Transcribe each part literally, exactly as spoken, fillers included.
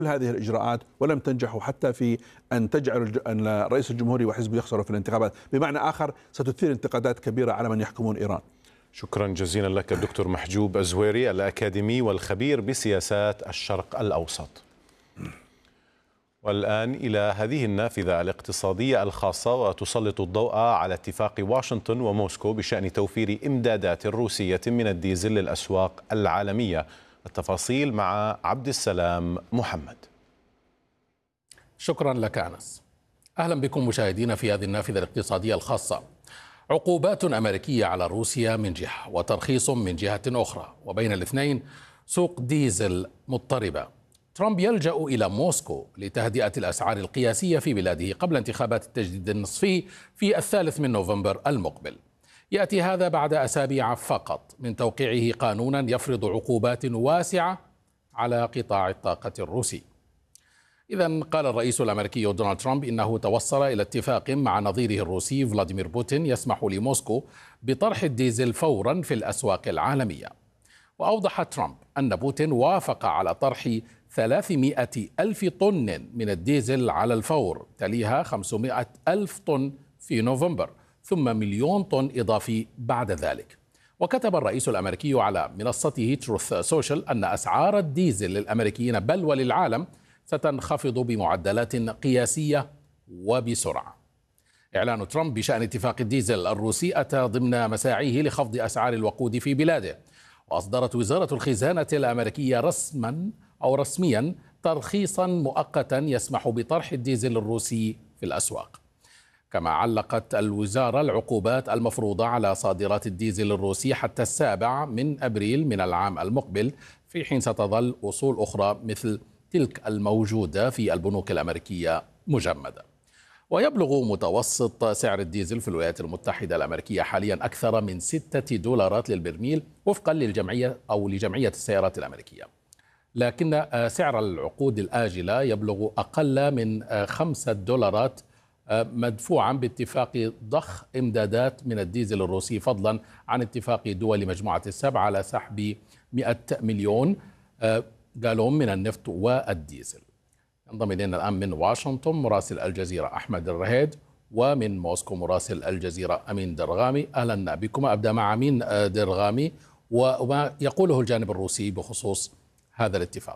كل هذه الإجراءات ولم تنجحوا حتى في أن تجعل أن الرئيس الجمهوري وحزبه يخسروا في الانتخابات. بمعنى آخر ستثير انتقادات كبيرة على من يحكمون إيران. شكرا جزيلا لك الدكتور محجوب الزويري الأكاديمي والخبير بسياسات الشرق الأوسط. والآن إلى هذه النافذة الاقتصادية الخاصة، وتسلط الضوء على اتفاق واشنطن وموسكو بشأن توفير إمدادات روسية من الديزل للأسواق العالمية. التفاصيل مع عبد السلام محمد. شكرا لك أنس. أهلا بكم مشاهدينا في هذه النافذة الاقتصادية الخاصة. عقوبات أمريكية على روسيا من جهة وترخيص من جهة أخرى، وبين الاثنين سوق ديزل مضطربة. ترامب يلجأ إلى موسكو لتهدئة الأسعار القياسية في بلاده قبل انتخابات التجديد النصفي في الثالث من نوفمبر المقبل. يأتي هذا بعد أسابيع فقط من توقيعه قانونا يفرض عقوبات واسعة على قطاع الطاقة الروسي. إذن قال الرئيس الأمريكي دونالد ترامب إنه توصل إلى اتفاق مع نظيره الروسي فلاديمير بوتين يسمح لموسكو بطرح الديزل فورا في الأسواق العالمية. وأوضح ترامب أن بوتين وافق على طرح ثلاثمائة ألف طن من الديزل على الفور، تليها خمسمائة ألف طن في نوفمبر، ثم مليون طن إضافي بعد ذلك. وكتب الرئيس الأمريكي على منصته تروث سوشيال أن أسعار الديزل للأمريكيين بل وللعالم ستنخفض بمعدلات قياسية وبسرعة. إعلان ترامب بشأن اتفاق الديزل الروسي أتى ضمن مساعيه لخفض أسعار الوقود في بلاده. وأصدرت وزارة الخزانة الأمريكية رسما أو رسميا ترخيصا مؤقتا يسمح بطرح الديزل الروسي في الأسواق. كما علقت الوزارة العقوبات المفروضة على صادرات الديزل الروسي حتى السابع من أبريل من العام المقبل، في حين ستظل أصول أخرى مثل تلك الموجودة في البنوك الأمريكية مجمدة. ويبلغ متوسط سعر الديزل في الولايات المتحدة الأمريكية حاليا أكثر من ستة دولارات للبرميل وفقا للجمعية أو لجمعية السيارات الأمريكية، لكن سعر العقود الآجلة يبلغ أقل من خمسة دولارات، مدفوعا باتفاق ضخ إمدادات من الديزل الروسي، فضلا عن اتفاق دول مجموعة السبع على سحب مئة مليون جالون من النفط والديزل. ينضم إلينا الآن من واشنطن مراسل الجزيرة أحمد الرهيد، ومن موسكو مراسل الجزيرة أمين درغامي. أهلا بكم. أبدأ مع أمين درغامي وما يقوله الجانب الروسي بخصوص هذا الاتفاق.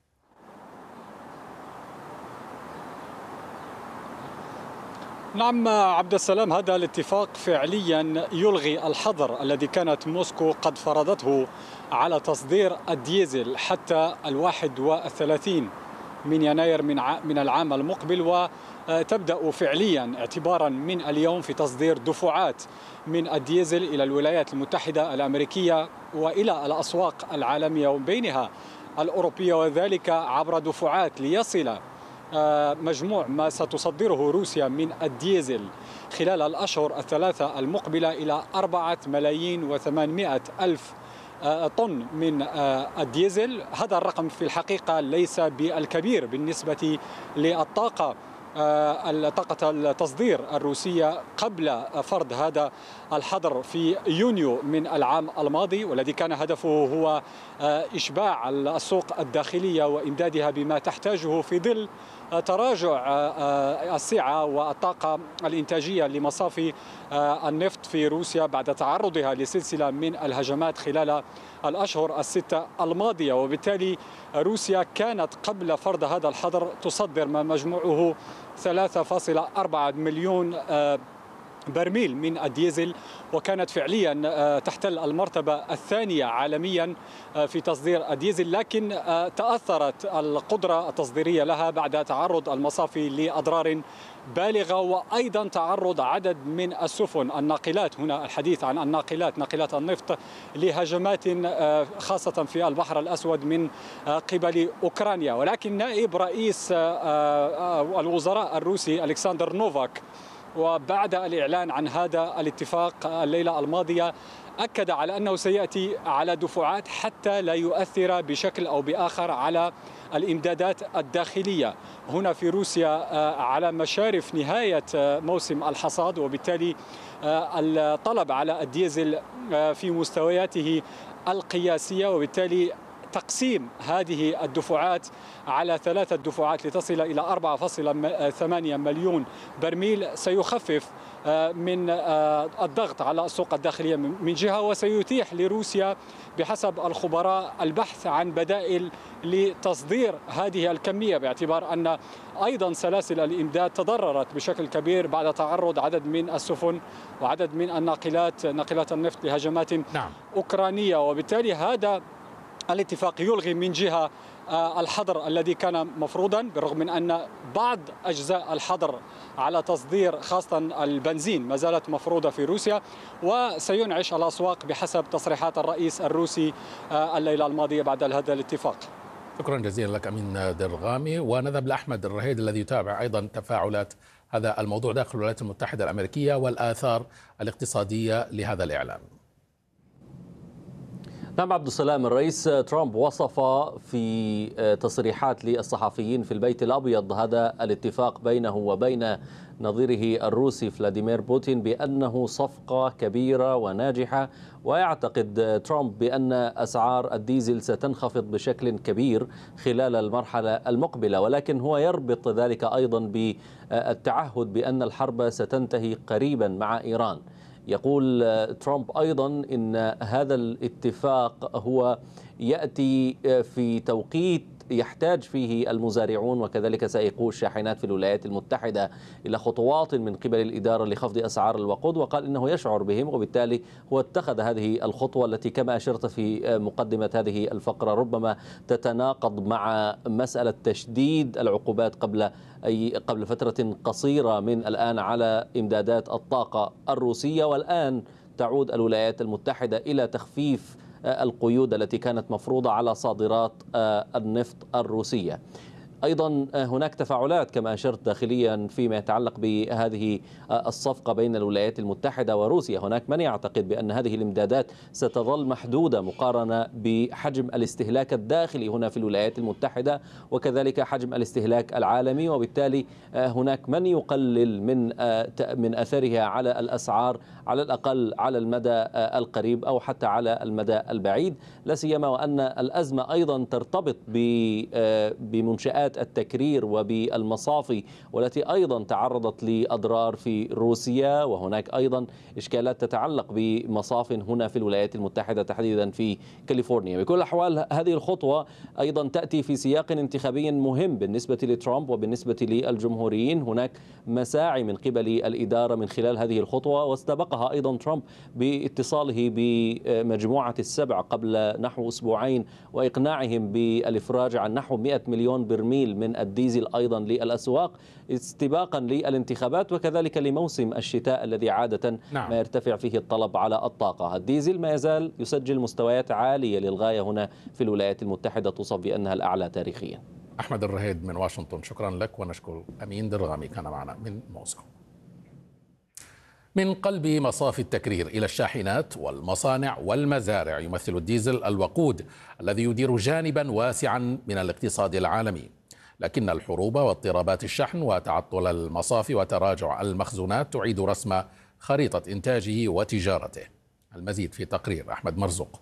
نعم عبد السلام، هذا الاتفاق فعليا يلغي الحظر الذي كانت موسكو قد فرضته على تصدير الديزل حتى الواحد والثلاثين من يناير من من العام المقبل، وتبدأ فعليا اعتبارا من اليوم في تصدير دفعات من الديزل إلى الولايات المتحدة الأمريكية وإلى الأسواق العالمية وبينها الأوروبية، وذلك عبر دفعات ليصل مجموع ما ستصدره روسيا من الديزل خلال الأشهر الثلاثة المقبلة إلى أربعة ملايين وثمانمائة ألف طن من الديزل. هذا الرقم في الحقيقة ليس بالكبير بالنسبة للطاقة طاقة التصدير الروسية قبل فرض هذا الحظر في يونيو من العام الماضي، والذي كان هدفه هو إشباع السوق الداخلية وإمدادها بما تحتاجه في ظل تراجع السعة والطاقة الإنتاجية لمصافي النفط في روسيا بعد تعرضها لسلسلة من الهجمات خلال الأشهر الستة الماضية. وبالتالي روسيا كانت قبل فرض هذا الحظر تصدر ما مجموعه ثلاثة فاصلة أربعة مليون برميل من الديزل، وكانت فعليا تحتل المرتبة الثانية عالميا في تصدير الديزل، لكن تأثرت القدرة التصديرية لها بعد تعرض المصافي لأضرار بالغة، وأيضا تعرض عدد من السفن الناقلات، هنا الحديث عن الناقلات ناقلات النفط، لهجمات خاصة في البحر الأسود من قبل أوكرانيا. ولكن نائب رئيس الوزراء الروسي ألكسندر نوفاك وبعد الإعلان عن هذا الاتفاق الليلة الماضية أكد على أنه سيأتي على دفعات حتى لا يؤثر بشكل أو بآخر على الإمدادات الداخلية هنا في روسيا على مشارف نهاية موسم الحصاد، وبالتالي الطلب على الديزل في مستوياته القياسية، وبالتالي تقسيم هذه الدفعات على ثلاثة دفعات لتصل إلى أربعة فاصلة ثمانية مليون برميل سيخفف من الضغط على السوق الداخلية من جهة، وسيتيح لروسيا بحسب الخبراء البحث عن بدائل لتصدير هذه الكمية، باعتبار أن أيضا سلاسل الإمداد تضررت بشكل كبير بعد تعرض عدد من السفن وعدد من الناقلات ناقلات النفط لهجمات نعم. أوكرانية. وبالتالي هذا الاتفاق يلغي من جهة الحظر الذي كان مفروضا، بالرغم من أن بعض أجزاء الحظر على تصدير خاصة البنزين ما زالت مفروضة في روسيا، وسينعش الأسواق بحسب تصريحات الرئيس الروسي الليلة الماضية بعد هذا الاتفاق. شكرا جزيلا لك أمين درغامي. ونذهب لأحمد الرهيد الذي يتابع أيضا تفاعلات هذا الموضوع داخل الولايات المتحدة الأمريكية والآثار الاقتصادية لهذا الإعلان. نعم عبد السلام، الرئيس ترامب وصف في تصريحات للصحفيين في البيت الأبيض هذا الاتفاق بينه وبين نظيره الروسي فلاديمير بوتين بأنه صفقة كبيرة وناجحة، ويعتقد ترامب بأن أسعار الديزل ستنخفض بشكل كبير خلال المرحلة المقبلة، ولكن هو يربط ذلك أيضا بالتعهد بأن الحرب ستنتهي قريبا مع إيران. يقول ترامب أيضا إن هذا الاتفاق هو يأتي في توقيت يحتاج فيه المزارعون وكذلك سائقو الشاحنات في الولايات المتحدة إلى خطوات من قبل الإدارة لخفض أسعار الوقود، وقال إنه يشعر بهم، وبالتالي هو اتخذ هذه الخطوة التي كما أشرت في مقدمة هذه الفقرة ربما تتناقض مع مسألة تشديد العقوبات قبل أي قبل فترة قصيرة من الآن على إمدادات الطاقة الروسية، والآن تعود الولايات المتحدة إلى تخفيف القيود التي كانت مفروضة على صادرات النفط الروسية. أيضا هناك تفاعلات كما أشرت داخليا فيما يتعلق بهذه الصفقة بين الولايات المتحدة وروسيا. هناك من يعتقد بأن هذه الإمدادات ستظل محدودة مقارنة بحجم الاستهلاك الداخلي هنا في الولايات المتحدة وكذلك حجم الاستهلاك العالمي، وبالتالي هناك من يقلل من من أثرها على الأسعار على الأقل على المدى القريب أو حتى على المدى البعيد، لا سيما وأن الأزمة أيضا ترتبط بمنشآت التكرير وبالمصافي والتي أيضا تعرضت لأضرار في روسيا، وهناك أيضا إشكالات تتعلق بمصاف هنا في الولايات المتحدة تحديدا في كاليفورنيا. بكل الأحوال هذه الخطوة أيضا تأتي في سياق انتخابي مهم بالنسبة لترامب وبالنسبة للجمهوريين. هناك مساعي من قبل الإدارة من خلال هذه الخطوة، واستبقها أيضا ترامب باتصاله بمجموعة السبع قبل نحو أسبوعين وإقناعهم بالإفراج عن نحو مئة مليون برميل من الديزل أيضا للأسواق استباقا للانتخابات وكذلك لموسم الشتاء الذي عادة نعم. ما يرتفع فيه الطلب على الطاقة. الديزل ما يزال يسجل مستويات عالية للغاية هنا في الولايات المتحدة توصف بأنها الأعلى تاريخيا. أحمد الرهيد من واشنطن، شكرا لك، ونشكر أمين درغامي كان معنا من موسكو. من قلب مصافي التكرير إلى الشاحنات والمصانع والمزارع يمثل الديزل الوقود الذي يدير جانبا واسعا من الاقتصاد العالمي، لكن الحروب واضطرابات الشحن وتعطل المصافي وتراجع المخزونات تعيد رسم خريطة إنتاجه وتجارته. المزيد في تقرير أحمد مرزوق.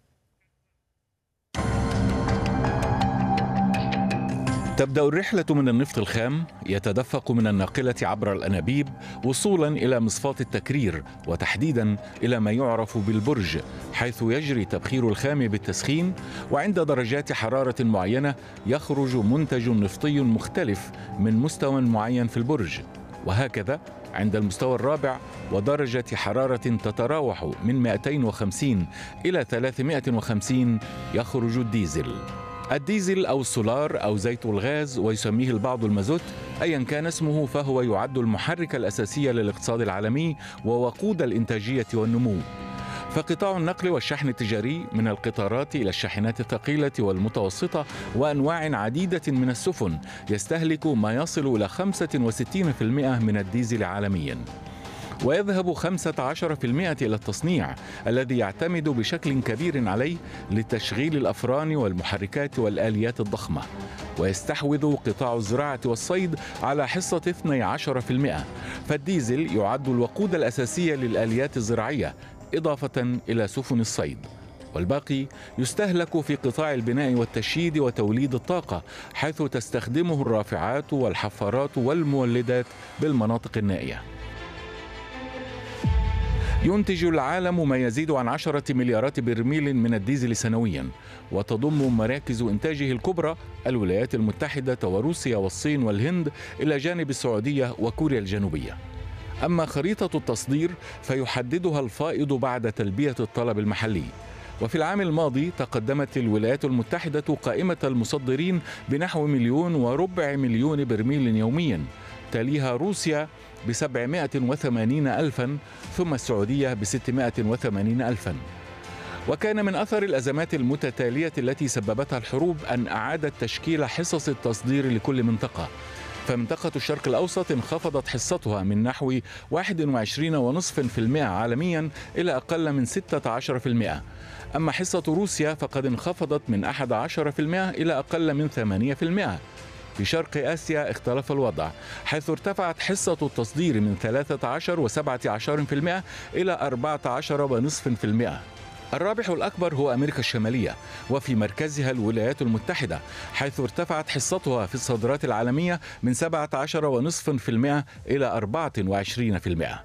تبدأ الرحلة من النفط الخام يتدفق من الناقلة عبر الأنابيب وصولا إلى مصفاة التكرير وتحديدا إلى ما يعرف بالبرج، حيث يجري تبخير الخام بالتسخين، وعند درجات حرارة معينة يخرج منتج نفطي مختلف من مستوى معين في البرج، وهكذا عند المستوى الرابع ودرجة حرارة تتراوح من مئتين وخمسين إلى ثلاثمئة وخمسين يخرج الديزل. الديزل أو السولار أو زيت الغاز ويسميه البعض المازوت، أيا كان اسمه فهو يعد المحرك الأساسي للاقتصاد العالمي ووقود الإنتاجية والنمو. فقطاع النقل والشحن التجاري من القطارات إلى الشاحنات الثقيلة والمتوسطة وأنواع عديدة من السفن يستهلك ما يصل إلى خمسة وستين بالمئة من الديزل عالمياً، ويذهب خمسة عشر بالمئة إلى التصنيع الذي يعتمد بشكل كبير عليه لتشغيل الأفران والمحركات والآليات الضخمة، ويستحوذ قطاع الزراعة والصيد على حصة اثني عشر بالمئة، فالديزل يعد الوقود الأساسي للآليات الزراعية إضافة إلى سفن الصيد. والباقي يستهلك في قطاع البناء والتشييد وتوليد الطاقة، حيث تستخدمه الرافعات والحفارات والمولدات بالمناطق النائية. ينتج العالم ما يزيد عن عشرة مليارات برميل من الديزل سنويا، وتضم مراكز إنتاجه الكبرى الولايات المتحدة وروسيا والصين والهند إلى جانب السعودية وكوريا الجنوبية. أما خريطة التصدير فيحددها الفائض بعد تلبية الطلب المحلي. وفي العام الماضي تقدمت الولايات المتحدة قائمة المصدرين بنحو مليون وربع مليون برميل يوميا، تليها روسيا بسبعمائة وثمانين ألفا، ثم السعودية بستمائة وثمانين ألفا. وكان من أثر الأزمات المتتالية التي سببتها الحروب أن أعادت تشكيل حصص التصدير لكل منطقة، فمنطقة الشرق الأوسط انخفضت حصتها من نحو واحد وعشرين فاصلة خمسة بالمئة عالميا إلى أقل من ستة عشر بالمئة. أما حصة روسيا فقد انخفضت من أحد عشر بالمئة إلى أقل من ثمانية بالمئة. في شرق آسيا اختلف الوضع، حيث ارتفعت حصة التصدير من ثلاثة عشر وسبعة عشر بالمئة إلى أربعة عشر فاصلة خمسة بالمئة. الرابح الأكبر هو أمريكا الشمالية، وفي مركزها الولايات المتحدة، حيث ارتفعت حصتها في الصادرات العالمية من سبعة عشر فاصلة خمسة بالمئة إلى أربعة وعشرين بالمئة.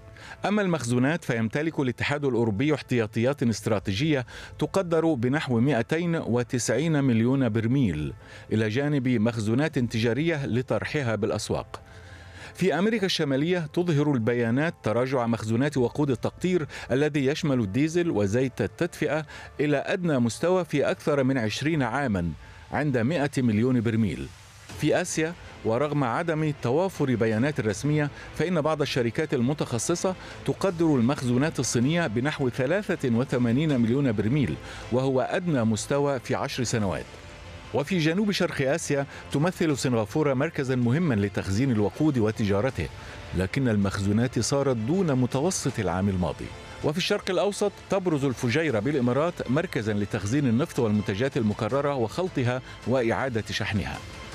أما المخزونات فيمتلك الاتحاد الأوروبي احتياطيات استراتيجية تقدر بنحو مئتين وتسعين مليون برميل، إلى جانب مخزونات تجارية لطرحها بالأسواق. في أمريكا الشمالية تظهر البيانات تراجع مخزونات وقود التقطير الذي يشمل الديزل وزيت التدفئة إلى أدنى مستوى في أكثر من عشرين عاما عند مئة مليون برميل. في آسيا ورغم عدم توافر بيانات رسمية، فإن بعض الشركات المتخصصة تقدر المخزونات الصينية بنحو ثلاثة وثمانين مليون برميل، وهو أدنى مستوى في عشر سنوات. وفي جنوب شرق آسيا تمثل سنغافورة مركزا مهما لتخزين الوقود وتجارته، لكن المخزونات صارت دون متوسط العام الماضي. وفي الشرق الأوسط تبرز الفجيرة بالإمارات مركزا لتخزين النفط والمنتجات المكررة وخلطها وإعادة شحنها.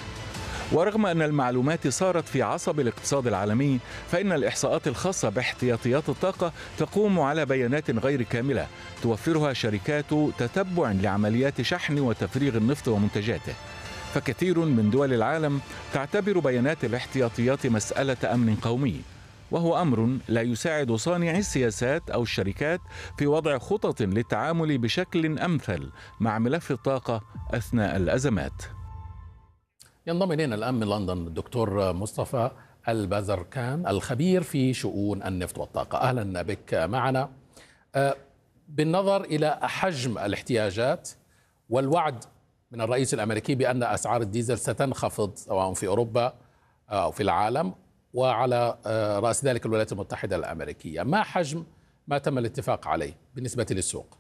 ورغم أن المعلومات صارت في عصب الاقتصاد العالمي، فإن الإحصاءات الخاصة باحتياطيات الطاقة تقوم على بيانات غير كاملة توفرها شركات تتبع لعمليات شحن وتفريغ النفط ومنتجاته. فكثير من دول العالم تعتبر بيانات الاحتياطيات مسألة أمن قومي، وهو أمر لا يساعد صانعي السياسات أو الشركات في وضع خطط للتعامل بشكل أمثل مع ملف الطاقة أثناء الأزمات. ينضم إلينا الآن من لندن الدكتور مصطفى البازركان الخبير في شؤون النفط والطاقة. أهلا بك معنا. بالنظر إلى حجم الاحتياجات والوعد من الرئيس الأمريكي بأن أسعار الديزل ستنخفض سواء في أوروبا أو في العالم، وعلى رأس ذلك الولايات المتحدة الأمريكية، ما حجم ما تم الاتفاق عليه بالنسبة للسوق؟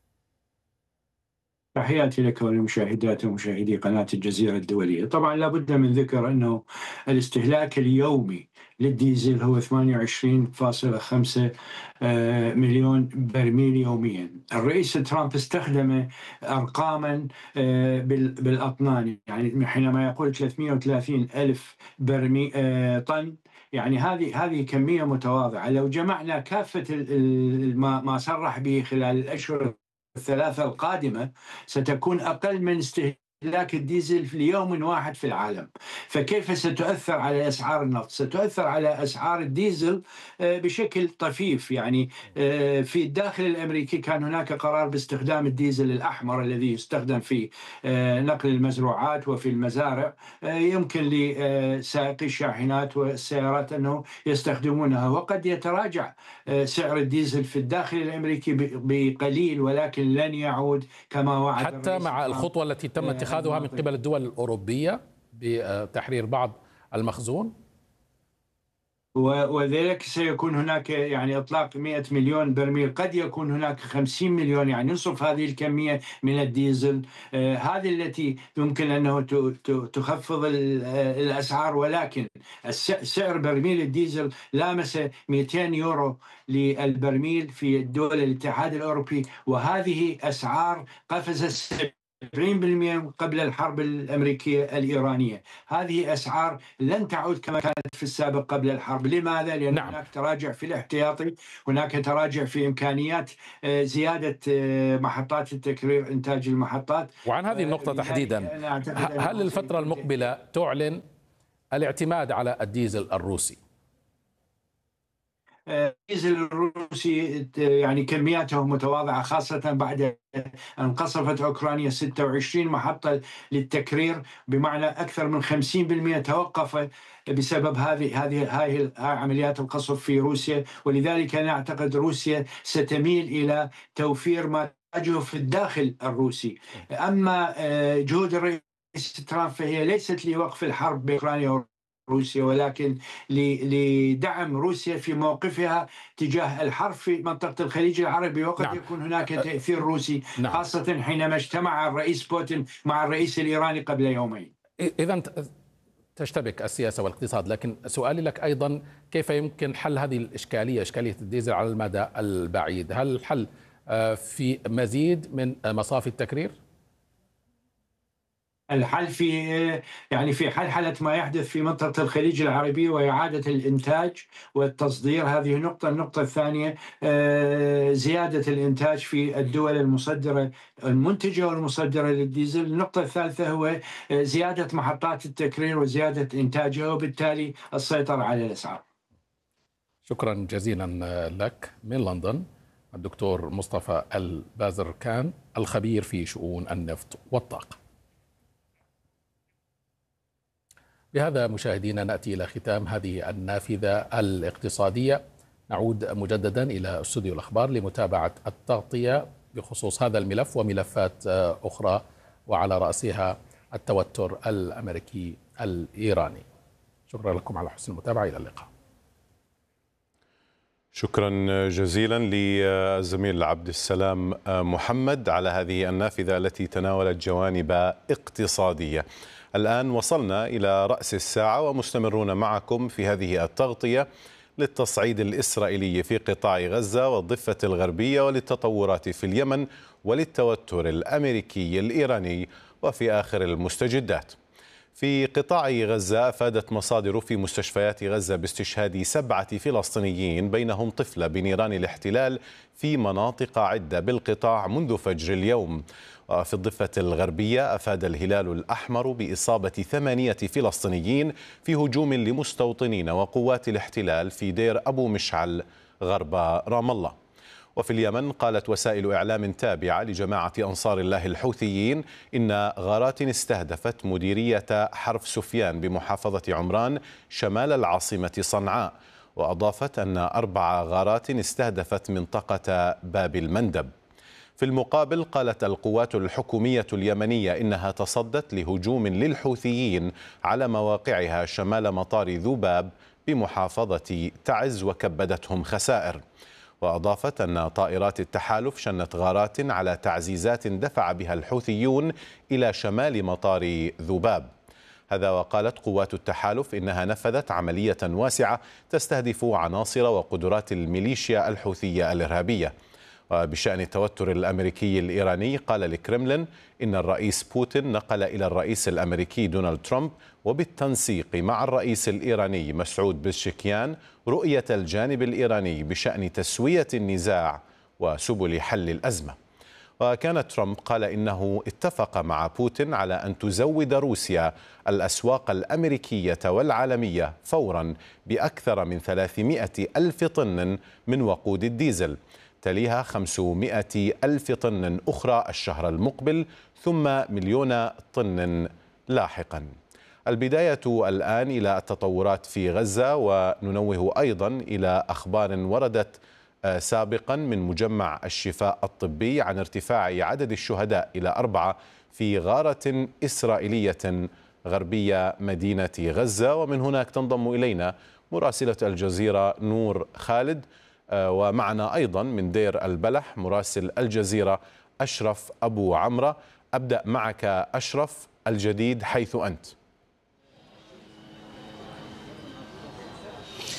تحياتي لك ولمشاهدات ومشاهدي قناة الجزيرة الدولية. طبعا لابد من ذكر أنه الاستهلاك اليومي للديزل هو ثمانية وعشرين فاصلة خمسة مليون برميل يوميا. الرئيس ترامب استخدم أرقاما بالأطنان، يعني حينما يقول ثلاثمئة وثلاثين ألف برميل طن، يعني هذه هذه كمية متواضعة. لو جمعنا كافة ما صرح به خلال الأشهر الثلاثة القادمة ستكون أقل من استهلاك الديزل في اليوم واحد في العالم. فكيف ستؤثر على أسعار النفط؟ ستؤثر على أسعار الديزل بشكل طفيف. يعني في الداخل الأمريكي كان هناك قرار باستخدام الديزل الأحمر الذي يستخدم في نقل المزروعات وفي المزارع، يمكن لسائقي الشاحنات والسيارات أنه يستخدمونها، وقد يتراجع سعر الديزل في الداخل الأمريكي بقليل، ولكن لن يعود كما وعد حتى مع الخطوة التي تم اتخاذها من قبل الدول الأوروبية بتحرير بعض المخزون، وذلك سيكون هناك يعني إطلاق مئة مليون برميل، قد يكون هناك خمسين مليون، يعني نصف هذه الكمية من الديزل. آه هذه التي يمكن أنه تخفض الأسعار، ولكن سعر برميل الديزل لامس مئتين يورو للبرميل في دول الاتحاد الأوروبي، وهذه أسعار قفزت سبعين بالمئة قبل الحرب الأمريكية الإيرانية. هذه أسعار لن تعود كما كانت في السابق قبل الحرب. لماذا؟ لأن نعم. هناك تراجع في الاحتياطي، هناك تراجع في إمكانيات زيادة محطات التكرير، إنتاج المحطات. وعن هذه النقطة تحديدا، هل الفترة المقبلة تعلن الاعتماد على الديزل الروسي؟ الديزل الروسي يعني كمياته متواضعة، خاصة بعد أن قصفت أوكرانيا ستة وعشرين محطة للتكرير، بمعنى أكثر من خمسين بالمئة توقف بسبب هذه هذه هذه عمليات القصف في روسيا. ولذلك أنا أعتقد روسيا ستميل إلى توفير ما تحتاجه في الداخل الروسي. أما جهود الرئيس ترامب فهي ليست لوقف الحرب بين أوكرانيا روسيا، ولكن لدعم روسيا في موقفها تجاه الحرب في منطقة الخليج العربي. وقد نعم. يكون هناك تأثير روسي نعم. خاصة حينما اجتمع الرئيس بوتين مع الرئيس الإيراني قبل يومين. إذن تشتبك السياسة والاقتصاد، لكن سؤالي لك أيضا كيف يمكن حل هذه الإشكالية، إشكالية الديزل على المدى البعيد؟ هل الحل في مزيد من مصافي التكرير؟ الحل في يعني في حلحلة ما يحدث في منطقة الخليج العربي وإعادة الإنتاج والتصدير. هذه نقطة. النقطة الثانية زيادة الإنتاج في الدول المصدرة المنتجة والمصدرة للديزل. النقطة الثالثة هو زيادة محطات التكرير وزيادة إنتاجها، وبالتالي السيطرة على الأسعار. شكرا جزيلا لك. من لندن الدكتور مصطفى البازركان، الخبير في شؤون النفط والطاقة. بهذا مشاهدينا نأتي إلى ختام هذه النافذة الاقتصادية. نعود مجددا إلى استوديو الأخبار لمتابعة التغطية بخصوص هذا الملف وملفات أخرى، وعلى رأسها التوتر الأمريكي الإيراني. شكرا لكم على حسن المتابعة، إلى اللقاء. شكرا جزيلا للزميل عبد السلام محمد على هذه النافذة التي تناولت جوانب اقتصادية. الآن وصلنا إلى رأس الساعة ومستمرون معكم في هذه التغطية للتصعيد الإسرائيلي في قطاع غزة والضفة الغربية، وللتطورات في اليمن، وللتوتر الأمريكي الإيراني، وفي آخر المستجدات. في قطاع غزة أفادت مصادر في مستشفيات غزة باستشهاد سبعة فلسطينيين بينهم طفلة بنيران الاحتلال في مناطق عدة بالقطاع منذ فجر اليوم. وفي الضفة الغربية أفاد الهلال الأحمر بإصابة ثمانية فلسطينيين في هجوم لمستوطنين وقوات الاحتلال في دير أبو مشعل غرب رام الله. وفي اليمن قالت وسائل إعلام تابعة لجماعة أنصار الله الحوثيين إن غارات استهدفت مديرية حرف سفيان بمحافظة عمران شمال العاصمة صنعاء، وأضافت أن أربع غارات استهدفت منطقة باب المندب. في المقابل قالت القوات الحكومية اليمنية إنها تصدت لهجوم للحوثيين على مواقعها شمال مطار ذوباب بمحافظة تعز وكبدتهم خسائر. وأضافت أن طائرات التحالف شنت غارات على تعزيزات دفع بها الحوثيون إلى شمال مطار ذوباب. هذا وقالت قوات التحالف إنها نفذت عملية واسعة تستهدف عناصر وقدرات الميليشيا الحوثية الإرهابية. وبشأن التوتر الأمريكي الإيراني قال الكرملين إن الرئيس بوتين نقل إلى الرئيس الأمريكي دونالد ترامب وبالتنسيق مع الرئيس الإيراني مسعود بزشكيان رؤية الجانب الإيراني بشأن تسوية النزاع وسبل حل الأزمة. وكان ترامب قال إنه اتفق مع بوتين على أن تزود روسيا الأسواق الأمريكية والعالمية فورا بأكثر من ثلاثمائة ألف طن من وقود الديزل، تليها خمسمائة ألف طن أخرى الشهر المقبل، ثم مليون طن لاحقا. البداية الآن إلى التطورات في غزة، وننوه أيضا إلى أخبار وردت سابقا من مجمع الشفاء الطبي عن ارتفاع عدد الشهداء إلى أربعة في غارة إسرائيلية غربية مدينة غزة. ومن هناك تنضم إلينا مراسلة الجزيرة نور خالد، ومعنا أيضا من دير البلح مراسل الجزيرة أشرف أبو عمرة. أبدأ معك أشرف، الجديد حيث أنت.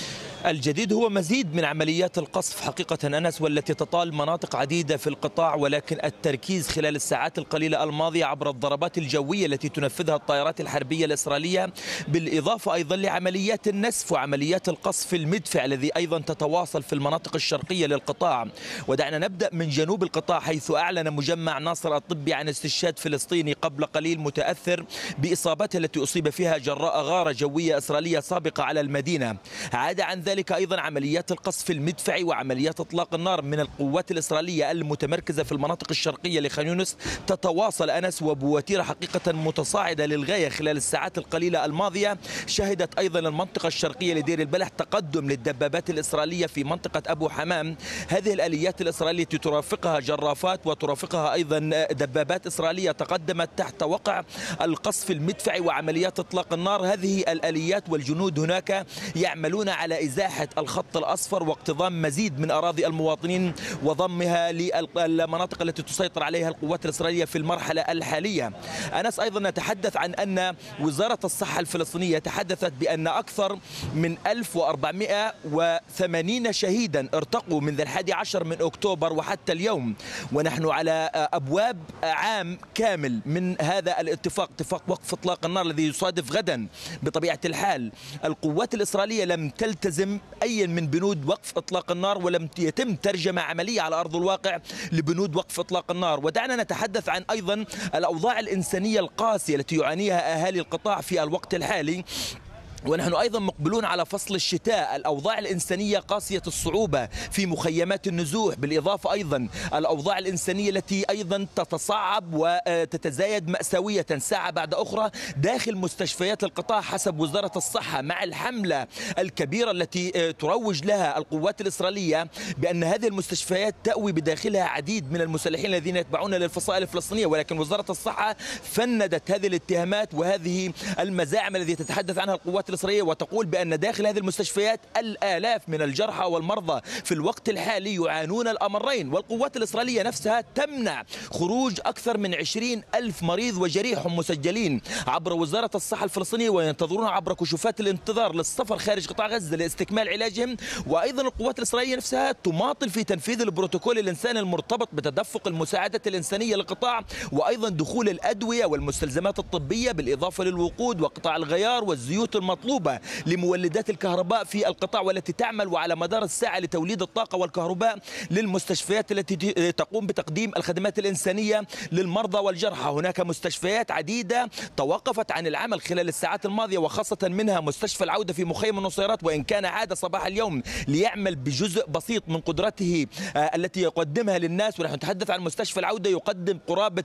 الجديد هو مزيد من عمليات القصف حقيقة أنس، والتي تطال مناطق عديدة في القطاع، ولكن التركيز خلال الساعات القليلة الماضية عبر الضربات الجوية التي تنفذها الطائرات الحربية الإسرائيلية، بالإضافة أيضا لعمليات النسف وعمليات القصف المدفع الذي أيضا تتواصل في المناطق الشرقية للقطاع. ودعنا نبدأ من جنوب القطاع، حيث أعلن مجمع ناصر الطبي عن استشهاد فلسطيني قبل قليل متأثر بإصابته التي أصيب فيها جراء غارة جوية إسرائيلية سابقة على المدينة. عاد عن ذلك أيضا عمليات القصف المدفعي وعمليات إطلاق النار من القوات الإسرائيلية المتمركزة في المناطق الشرقية لخان يونس تتواصل أنس، وبوتيرة حقيقة متصاعدة للغاية خلال الساعات القليلة الماضية. شهدت أيضا المنطقة الشرقية لدير البلح تقدم للدبابات الإسرائيلية في منطقة أبو حمام. هذه الآليات الإسرائيلية ترافقها جرافات وترافقها أيضا دبابات إسرائيلية تقدمت تحت وقع القصف المدفعي وعمليات إطلاق النار. هذه الآليات والجنود هناك يعملون على إزاحة الخط الأصفر واقتضام مزيد من أراضي المواطنين وضمها للمناطق التي تسيطر عليها القوات الإسرائيلية في المرحلة الحالية. أنس أيضا نتحدث عن أن وزارة الصحة الفلسطينية تحدثت بأن أكثر من ألف وأربعمائة وثمانين شهيدا ارتقوا منذ الحادي عشر من أكتوبر وحتى اليوم، ونحن على أبواب عام كامل من هذا الاتفاق، اتفاق وقف إطلاق النار الذي يصادف غدا. بطبيعة الحال القوات الإسرائيلية لم تلتزم أي من بنود وقف إطلاق النار، ولم يتم ترجمة عملية على أرض الواقع لبنود وقف إطلاق النار. ودعنا نتحدث عن أيضا الأوضاع الإنسانية القاسية التي يعانيها أهالي القطاع في الوقت الحالي، ونحن أيضا مقبلون على فصل الشتاء. الأوضاع الإنسانية قاسية الصعوبة في مخيمات النزوح، بالإضافة أيضا الأوضاع الإنسانية التي أيضا تتصاعب وتتزايد مأساوية ساعة بعد أخرى داخل مستشفيات القطاع حسب وزارة الصحة، مع الحملة الكبيرة التي تروج لها القوات الإسرائيلية بأن هذه المستشفيات تأوي بداخلها عديد من المسلحين الذين يتبعون للفصائل الفلسطينية. ولكن وزارة الصحة فندت هذه الاتهامات وهذه المزاعم التي تتحدث عنها القوات الإسرائيلية، وتقول بأن داخل هذه المستشفيات الآلاف من الجرحى والمرضى في الوقت الحالي يعانون الأمرين. والقوات الإسرائيلية نفسها تمنع خروج أكثر من عشرين ألف مريض وجريح مسجلين عبر وزارة الصحة الفلسطينية، وينتظرون عبر كشوفات الانتظار للسفر خارج قطاع غزة لاستكمال علاجهم. وأيضا القوات الإسرائيلية نفسها تماطل في تنفيذ البروتوكول الإنساني المرتبط بتدفق المساعدات الإنسانية للقطاع، وأيضا دخول الأدوية والمستلزمات الطبية، بالإضافة للوقود وقطاع الغيار والزيوت المطلوبة لمولدات الكهرباء في القطاع، والتي تعمل وعلى مدار الساعة لتوليد الطاقة والكهرباء للمستشفيات التي تقوم بتقديم الخدمات الإنسانية للمرضى والجرحى. هناك مستشفيات عديدة توقفت عن العمل خلال الساعات الماضية، وخاصة منها مستشفى العودة في مخيم النصيرات، وإن كان عاد صباح اليوم ليعمل بجزء بسيط من قدرته التي يقدمها للناس. ونحن نتحدث عن مستشفى العودة يقدم قرابة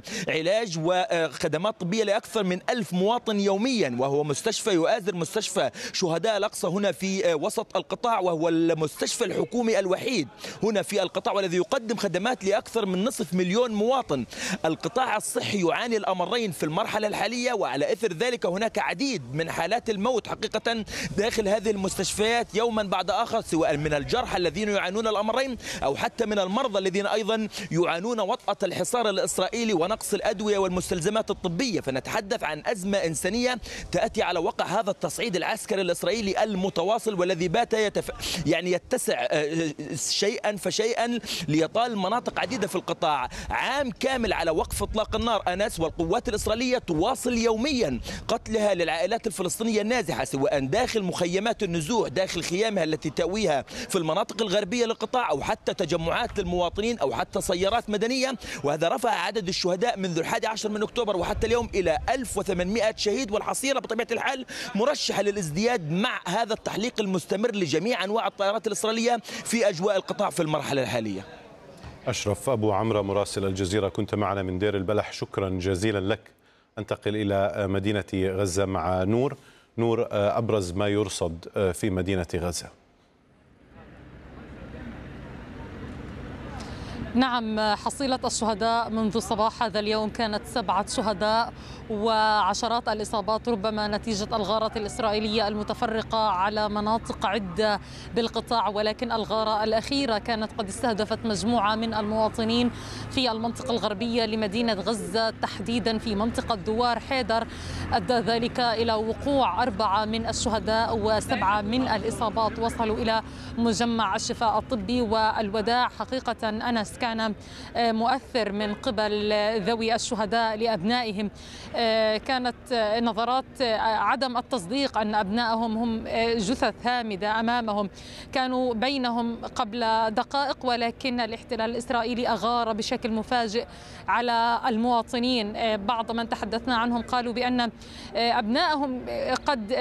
علاج وخدمات طبية لأكثر من ألف مواطن يوميا، وهو مستشفى يؤازر مستشفى شهداء الأقصى هنا في وسط القطاع، وهو المستشفى الحكومي الوحيد هنا في القطاع، والذي يقدم خدمات لأكثر من نصف مليون مواطن. القطاع الصحي يعاني الأمرين في المرحلة الحالية، وعلى إثر ذلك هناك عديد من حالات الموت حقيقة داخل هذه المستشفيات يوما بعد آخر، سواء من الجرحى الذين يعانون الأمرين أو حتى من المرضى الذين أيضا يعانون وطأة الحصار الإسرائيلي ونقص الأدوية والمستلزمات الطبية. فنتحدث عن أزمة إنسانية تأتي على وقع هذا التصعيد العسكري الإسرائيلي المتواصل، والذي بات يتف... يعني يتسع شيئا فشيئا ليطال مناطق عديدة في القطاع. عام كامل على وقف إطلاق النار أنس، والقوات الإسرائيلية تواصل يوميا قتلها للعائلات الفلسطينية النازحة، سواء داخل مخيمات النزوح داخل خيامها التي تأويها في المناطق الغربية للقطاع، أو حتى تجمعات للمواطنين، أو حتى سيارات مدنية. وهذا رفع عدد الشهداء منذ الحادي عشر من أكتوبر وحتى اليوم إلى ألف وثمانمائة شهيد، والحصيلة بطبيعة الحال مرشحة للازدياد مع هذا التحليق المستمر لجميع أنواع الطائرات الإسرائيلية في أجواء القطاع في المرحلة الحالية. أشرف أبو عمرة مراسل الجزيرة كنت معنا من دير البلح، شكرا جزيلا لك. أنتقل إلى مدينة غزة مع نور. نور، أبرز ما يرصد في مدينة غزة. نعم، حصيلة الشهداء منذ صباح هذا اليوم كانت سبعة شهداء وعشرات الإصابات، ربما نتيجة الغارات الإسرائيلية المتفرقة على مناطق عدة بالقطاع، ولكن الغارة الأخيرة كانت قد استهدفت مجموعة من المواطنين في المنطقة الغربية لمدينة غزة، تحديدا في منطقة دوار حيدر، أدى ذلك إلى وقوع أربعة من الشهداء وسبعة من الإصابات وصلوا إلى مجمع الشفاء الطبي. والوداع حقيقة أنس كان مؤثر من قبل ذوي الشهداء لأبنائهم. كانت نظرات عدم التصديق أن أبنائهم هم جثث هامدة أمامهم، كانوا بينهم قبل دقائق، ولكن الاحتلال الإسرائيلي أغار بشكل مفاجئ على المواطنين. بعض من تحدثنا عنهم قالوا بأن أبنائهم قد